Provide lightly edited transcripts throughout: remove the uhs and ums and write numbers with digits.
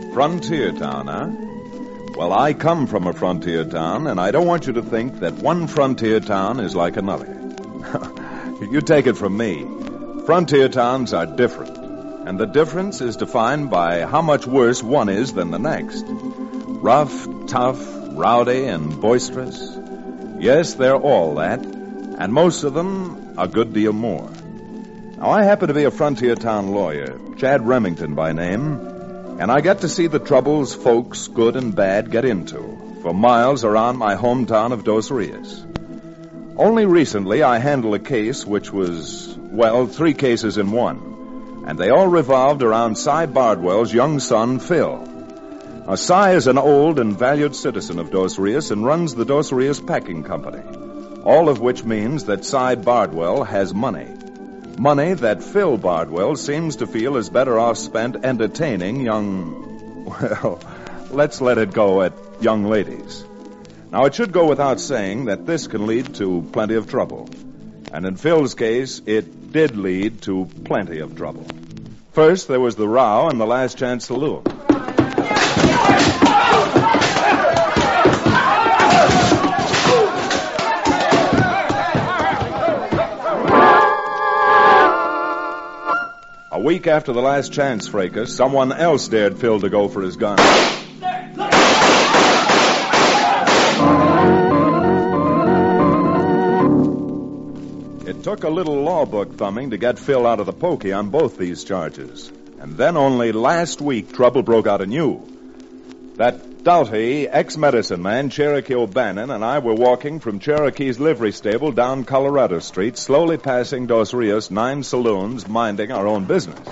Frontier town, huh? Well, I come from a frontier town, and I don't want you to think that one frontier town is like another. You take it from me. Frontier towns are different, and the difference is defined by how much worse one is than the next. Rough, tough, rowdy, and boisterous. Yes, they're all that, and most of them a good deal more. Now, I happen to be a frontier town lawyer, Chad Remington by name, and I get to see the troubles folks, good and bad, get into for miles around my hometown of Dos Rios. Only recently I handled a case which was, 3 cases in one, and they all revolved around Cy Bardwell's young son, Phil. Now, Cy is an old and valued citizen of Dos Rios and runs the Dos Rios Packing Company, all of which means that Cy Bardwell has money. Money that Phil Bardwell seems to feel is better off spent entertaining let's let it go at young ladies. Now, it should go without saying that this can lead to plenty of trouble. And in Phil's case, it did lead to plenty of trouble. First, there was the row in the Last Chance Saloon. A week after the Last Chance fracas, someone else dared Phil to go for his gun. It took a little law book thumbing to get Phil out of the pokey on both these charges. And then only last week, trouble broke out anew. That doughty ex-medicine man, Cherokee O'Bannon, and I were walking from Cherokee's livery stable down Colorado Street, slowly passing Dos Rios' 9 saloons, minding our own business.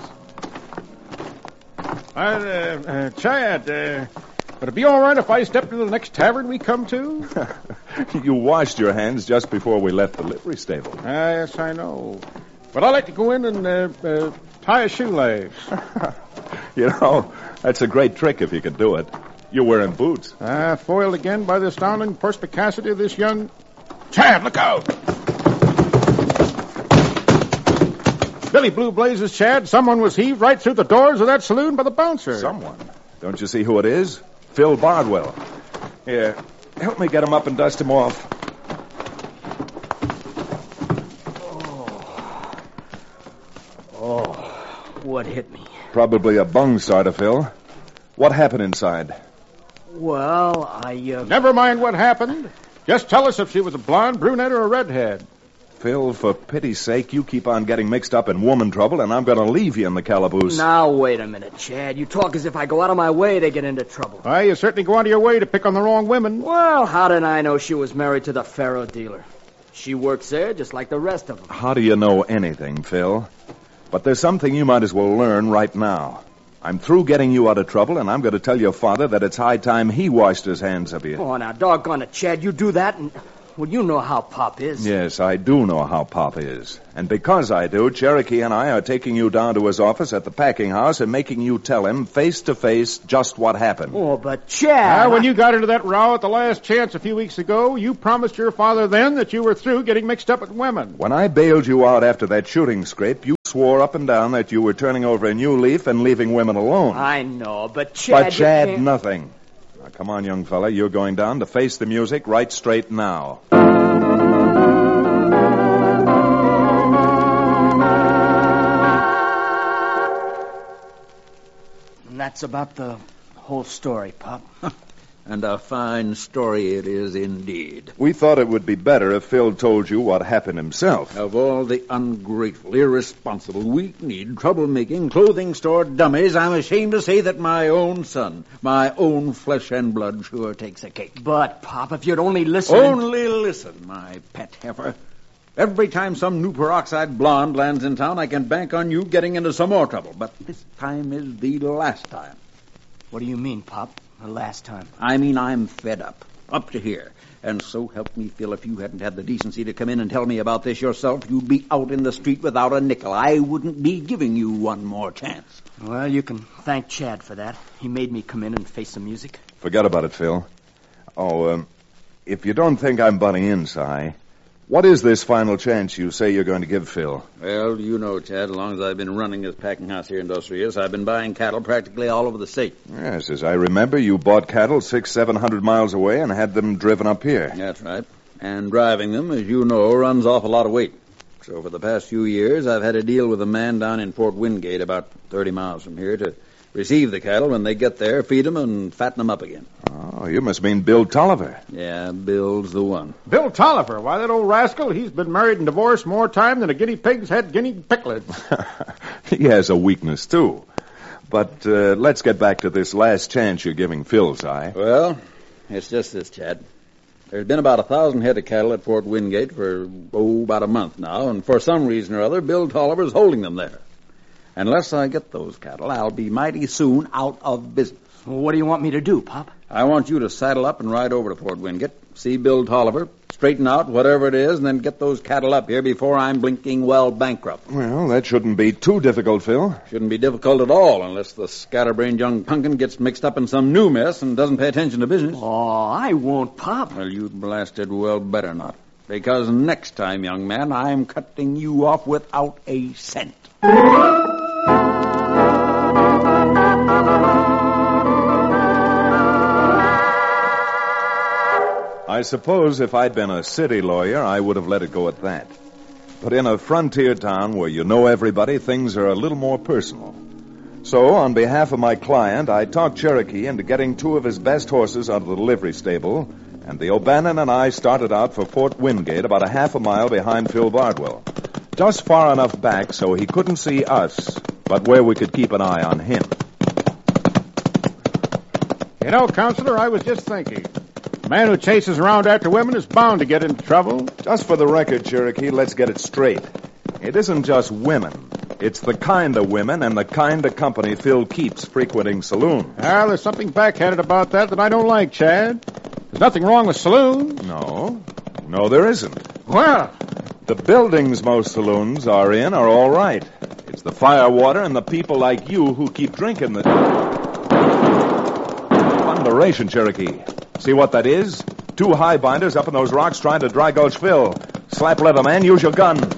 Chad, would it be all right if I stepped into the next tavern we come to? You washed your hands just before we left the livery stable. Yes, I know. But I'd like to go in and tie a shoelace. You know, that's a great trick if you could do it. You're wearing boots. Foiled again by the astounding perspicacity of this young... Chad, look out! Billy Blue Blazes, Chad, someone was heaved right through the doors of that saloon by the bouncer. Someone? Don't you see who it is? Phil Bardwell. Here, help me get him up and dust him off. What hit me? Probably a bung starter, Phil. What happened inside? Well, Never mind what happened. Just tell us if she was a blonde, brunette, or a redhead. Phil, for pity's sake, you keep on getting mixed up in woman trouble, and I'm going to leave you in the calaboose. Now, wait a minute, Chad. You talk as if I go out of my way to get into trouble. Why, you certainly go out of your way to pick on the wrong women. Well, how did I know she was married to the faro dealer? She works there just like the rest of them. How do you know anything, Phil? But there's something you might as well learn right now. I'm through getting you out of trouble, and I'm going to tell your father that it's high time he washed his hands of you. Oh, now, doggone it, Chad. You do that, and... Well, you know how Pop is. Yes, I do know how Pop is. And because I do, Cherokee and I are taking you down to his office at the packing house and making you tell him face to face just what happened. Oh, but Chad... When you got into that row at the Last Chance a few weeks ago, you promised your father then that you were through getting mixed up with women. When I bailed you out after that shooting scrape, you swore up and down that you were turning over a new leaf and leaving women alone. I know, but Chad... But Chad, nothing. Now, come on, young fella. You're going down to face the music right straight now. And that's about the whole story, Pop. And a fine story it is indeed. We thought it would be better if Phil told you what happened himself. Of all the ungrateful, irresponsible, weak-kneed, troublemaking, clothing store dummies, I'm ashamed to say that my own son, my own flesh and blood, sure takes a cake. But, Pop, if you'd only listen... Only listen, my pet heifer. Every time some new peroxide blonde lands in town, I can bank on you getting into some more trouble. But this time is the last time. What do you mean, Pop? The last time? I mean, I'm fed up to here. And so help me, Phil, if you hadn't had the decency to come in and tell me about this yourself, you'd be out in the street without a nickel. I wouldn't be giving you one more chance. Well, you can thank Chad for that. He made me come in and face the music. Forget about it, Phil. If you don't think I'm butting in, Si, What is this final chance you say you're going to give Phil? Well, you know, Chad, as long as I've been running this packing house here in Dos Rios, I've been buying cattle practically all over the state. Yes, as I remember, you bought cattle 600-700 miles away and had them driven up here. That's right. And driving them, as you know, runs off a lot of weight. So for the past few years, I've had a deal with a man down in Fort Wingate, about 30 miles from here, to receive the cattle when they get there, feed them, and fatten them up again. Oh, you must mean Bill Tolliver. Yeah, Bill's the one. Bill Tolliver. Why, that old rascal, he's been married and divorced more time than a guinea pig's had guinea piglets. He has a weakness, too. But let's get back to this last chance you're giving Phil, Si. Well, it's just this, Chad. There's been about 1,000 head of cattle at Fort Wingate for, about a month now, and for some reason or other, Bill Tolliver's holding them there. Unless I get those cattle, I'll be mighty soon out of business. Well, what do you want me to do, Pop? I want you to saddle up and ride over to Fort Wingate, see Bill Tolliver, straighten out whatever it is, and then get those cattle up here before I'm blinking well bankrupt. Well, that shouldn't be too difficult, Phil. Shouldn't be difficult at all unless the scatterbrained young punkin gets mixed up in some new mess and doesn't pay attention to business. Oh, I won't, Pop. Well, you blasted well better not. Because next time, young man, I'm cutting you off without a cent. I suppose if I'd been a city lawyer, I would have let it go at that. But in a frontier town where you know everybody, things are a little more personal. So, on behalf of my client, I talked Cherokee into getting 2 of his best horses out of the livery stable, and the O'Bannon and I started out for Fort Wingate, about a half a mile behind Phil Bardwell. Just far enough back so he couldn't see us, but where we could keep an eye on him. You know, Counselor, I was just thinking. A man who chases around after women is bound to get into trouble. Just for the record, Cherokee, let's get it straight. It isn't just women. It's the kind of women and the kind of company Phil keeps frequenting saloons. Well, there's something backhanded about that I don't like, Chad. There's nothing wrong with saloons. No, there isn't. Well, The buildings most saloons are in are all right. It's the firewater and the people like you who keep drinking the... Thunderation, Cherokee. See what that is? 2 highbinders up in those rocks trying to dry gulch Phil. Slap leather, man. Use your gun.